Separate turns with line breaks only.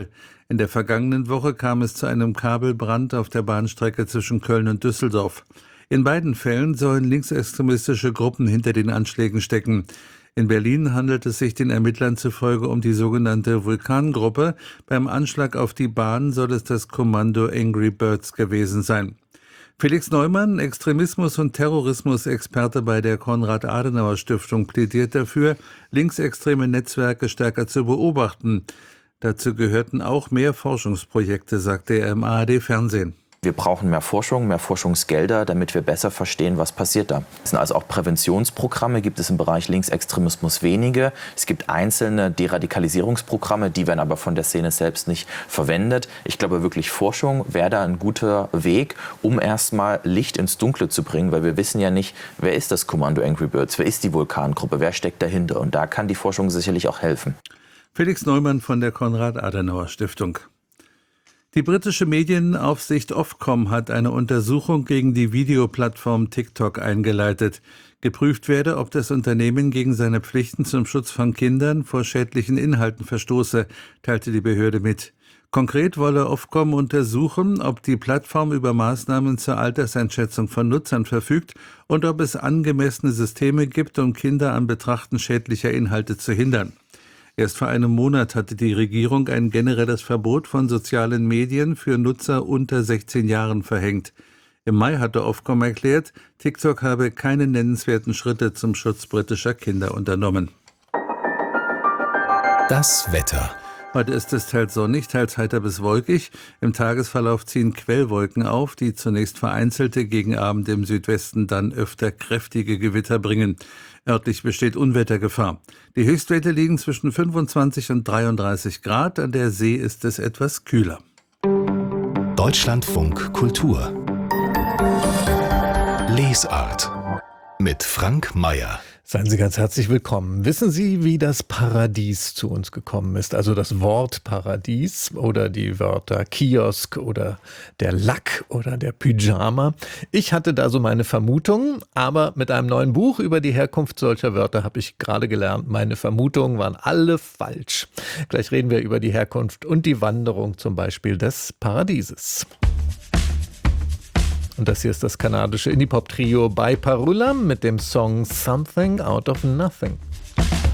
In der vergangenen Woche kam es zu einem Kabelbrand auf der Bahnstrecke zwischen Köln und Düsseldorf. In beiden Fällen sollen linksextremistische Gruppen hinter den Anschlägen stecken. In Berlin handelt es sich den Ermittlern zufolge um die sogenannte Vulkangruppe. Beim Anschlag auf die Bahn soll es das Kommando Angry Birds gewesen sein. Felix Neumann, Extremismus- und Terrorismus-Experte bei der Konrad-Adenauer-Stiftung, plädiert dafür, linksextreme Netzwerke stärker zu beobachten. Dazu gehörten auch mehr Forschungsprojekte, sagte er im ARD-Fernsehen.
Wir brauchen mehr Forschung, mehr Forschungsgelder, damit wir besser verstehen, was passiert da. Es sind also auch Präventionsprogramme, gibt es im Bereich Linksextremismus wenige. Es gibt einzelne Deradikalisierungsprogramme, die werden aber von der Szene selbst nicht verwendet. Ich glaube wirklich, Forschung wäre da ein guter Weg, um erstmal Licht ins Dunkle zu bringen, weil wir wissen ja nicht, wer ist das Kommando Angry Birds, wer ist die Vulkangruppe, wer steckt dahinter. Und da kann die Forschung sicherlich auch helfen.
Felix Neumann von der Konrad-Adenauer-Stiftung. Die britische Medienaufsicht Ofcom hat eine Untersuchung gegen die Videoplattform TikTok eingeleitet. Geprüft werde, ob das Unternehmen gegen seine Pflichten zum Schutz von Kindern vor schädlichen Inhalten verstoße, teilte die Behörde mit. Konkret wolle Ofcom untersuchen, ob die Plattform über Maßnahmen zur Alterseinschätzung von Nutzern verfügt und ob es angemessene Systeme gibt, um Kinder am Betrachten schädlicher Inhalte zu hindern. Erst vor einem Monat hatte die Regierung ein generelles Verbot von sozialen Medien für Nutzer unter 16 Jahren verhängt. Im Mai hatte Ofcom erklärt, TikTok habe keine nennenswerten Schritte zum Schutz britischer Kinder unternommen.
Das Wetter.
Heute ist es teils sonnig, teils heiter bis wolkig. Im Tagesverlauf ziehen Quellwolken auf, die zunächst vereinzelte, gegen Abend im Südwesten dann öfter kräftige Gewitter bringen. Örtlich besteht Unwettergefahr. Die Höchstwerte liegen zwischen 25 und 33 Grad. An der See ist es etwas kühler.
Deutschlandfunk Kultur. Lesart mit Frank Mayer.
Seien Sie ganz herzlich willkommen. Wissen Sie, wie das Paradies zu uns gekommen ist? Also das Wort Paradies oder die Wörter Kiosk oder der Lack oder der Pyjama. Ich hatte da so meine Vermutungen, aber mit einem neuen Buch über die Herkunft solcher Wörter habe ich gerade gelernt, meine Vermutungen waren alle falsch. Gleich reden wir über die Herkunft und die Wanderung zum Beispiel des Paradieses. Und das hier ist das kanadische Indie-Pop-Trio By Parula mit dem Song Something Out of Nothing.